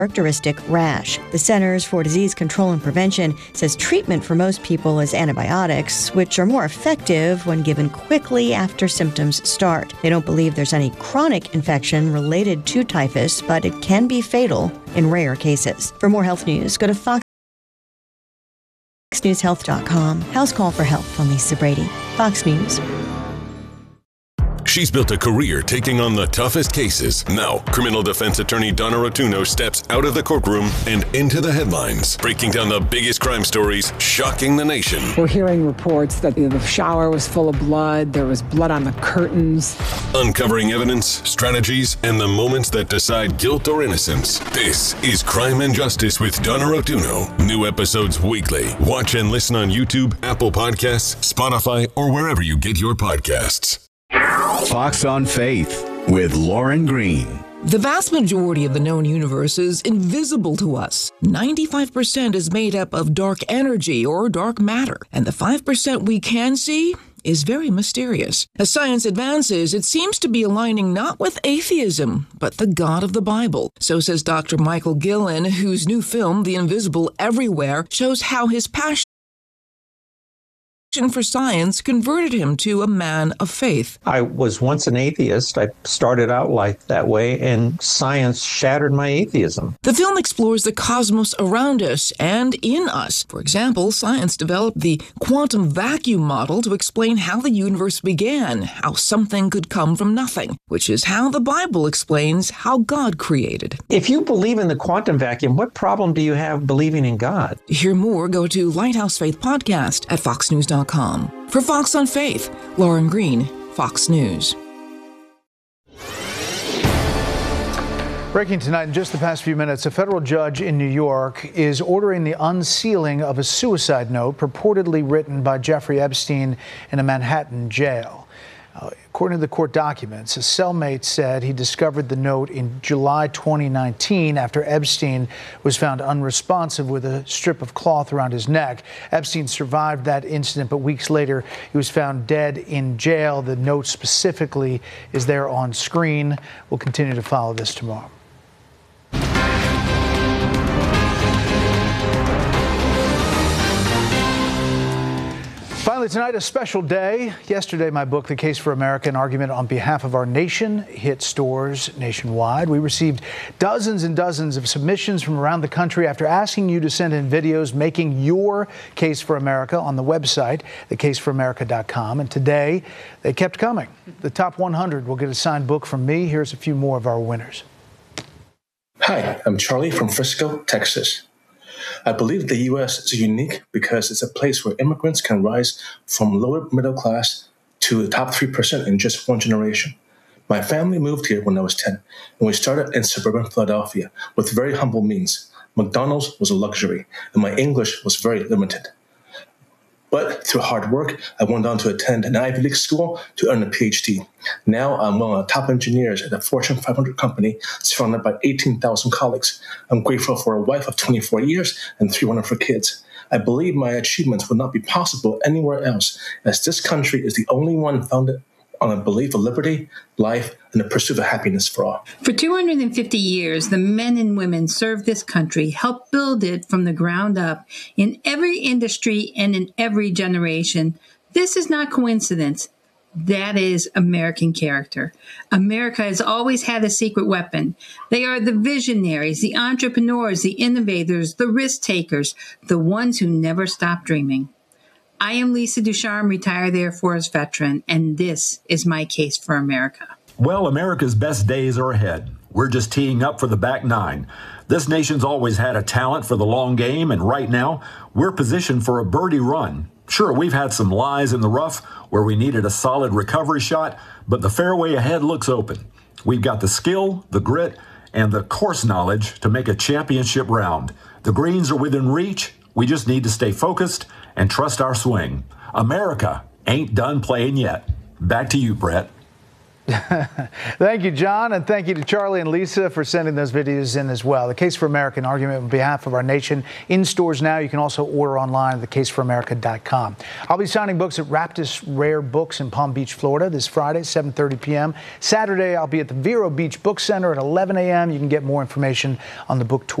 characteristic rash. The Centers for Disease Control and Prevention says treatment for most people is antibiotics, which are more effective when given quickly after symptoms start. They don't believe there's any chronic infection related to typhus, but it can be fatal in rare cases. For more health news, go to foxnewshealth.com. House Call for Health. I'm Lisa Brady, Fox News. She's built a career taking on the toughest cases. Now, criminal defense attorney Donna Rotuno steps out of the courtroom and into the headlines, breaking down the biggest crime stories shocking the nation. We're hearing reports that the shower was full of blood, there was blood on the curtains. Uncovering evidence, strategies, and the moments that decide guilt or innocence. This is Crime and Justice with Donna Rotuno. New episodes weekly. Watch and listen on YouTube, Apple Podcasts, Spotify, or wherever you get your podcasts. Fox on Faith with Lauren Green. The vast majority of the known universe is invisible to us. 95% is made up of dark energy or dark matter, and the 5% we can see is very mysterious. As science advances, it seems to be aligning not with atheism, but the God of the Bible. So says Dr. Michael Gillen, whose new film, The Invisible Everywhere, shows how his passion for science converted him to a man of faith. I was once an atheist. I started out like that way, and science shattered my atheism. The film explores the cosmos around us and in us. For example, science developed the quantum vacuum model to explain how the universe began, how something could come from nothing, which is how the Bible explains how God created. If you believe in the quantum vacuum, what problem do you have believing in God? To hear more, go to Lighthouse Faith Podcast at foxnews.com. For Fox on Faith, Lauren Green, Fox News. Breaking tonight in just the past few minutes, a federal judge in New York is ordering the unsealing of a suicide note purportedly written by Jeffrey Epstein in a Manhattan jail. According to the court documents, a cellmate said he discovered the note in July 2019 after Epstein was found unresponsive with a strip of cloth around his neck. Epstein survived that incident, but weeks later he was found dead in jail. The note specifically is there on screen. We'll continue to follow this tomorrow. Finally tonight, a special day. Yesterday, my book, The Case for America, an argument on behalf of our nation, hit stores nationwide. We received dozens and dozens of submissions from around the country after asking you to send in videos making your case for America on the website, thecaseforamerica.com. And today, they kept coming. The top 100 will get a signed book from me. Here's a few more of our winners. Hi, I'm Charlie from Frisco, Texas. I believe the U.S. is unique because it's a place where immigrants can rise from lower middle class to the top 3% in just one generation. My family moved here when I was 10, and we started in suburban Philadelphia with very humble means. McDonald's was a luxury, and my English was very limited. But through hard work, I went on to attend an Ivy League school to earn a PhD. Now I'm one of the top engineers at a Fortune 500 company surrounded by 18,000 colleagues. I'm grateful for a wife of 24 years and 3 wonderful kids. I believe my achievements would not be possible anywhere else, as this country is the only one founded on a belief of liberty, life, and the pursuit of happiness for all. For 250 years, the men and women served this country, helped build it from the ground up in every industry and in every generation. This is not coincidence. That is American character. America has always had a secret weapon. They are the visionaries, the entrepreneurs, the innovators, the risk takers, the ones who never stop dreaming. I am Lisa Ducharme, retired Air Force veteran, and this is my case for America. Well, America's best days are ahead. We're just teeing up for the back nine. This nation's always had a talent for the long game, and right now, we're positioned for a birdie run. Sure, we've had some lies in the rough where we needed a solid recovery shot, but the fairway ahead looks open. We've got the skill, the grit, and the course knowledge to make a championship round. The greens are within reach. We just need to stay focused and trust our swing. America ain't done playing yet. Back to you, Brett. Thank you, John, and thank you to Charlie and Lisa for sending those videos in as well. The Case for America, an argument on behalf of our nation, in stores now. You can also order online at thecaseforamerica.com. I'll be signing books at Raptus Rare Books in Palm Beach, Florida this Friday, 7:30 p.m. Saturday, I'll be at the Vero Beach Book Center at 11 a.m. You can get more information on the book tour